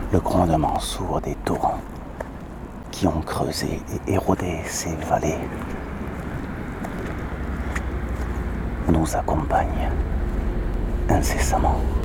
Le grondement sourd des torrents qui ont creusé et érodé ces vallées nous accompagne incessamment.